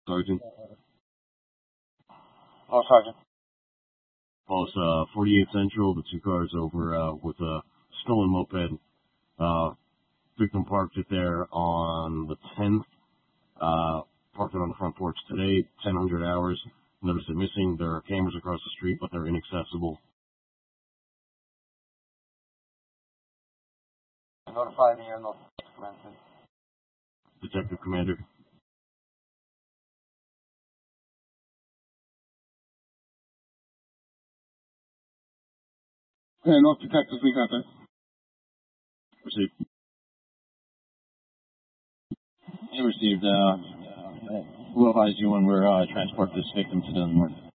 Sergeant. Oh, Sergeant. Well, it's 48 Central. The two cars over with a stolen moped. Victim parked it there on the 10th. Parked it on the front porch today, 1000 hours. Noticed it missing. There are cameras across the street, but they're inaccessible. Notify me on those. Detective Commander. Yeah, North Detectives, we got that. Received. You received. We'll advise you when we're transport this victim to the north.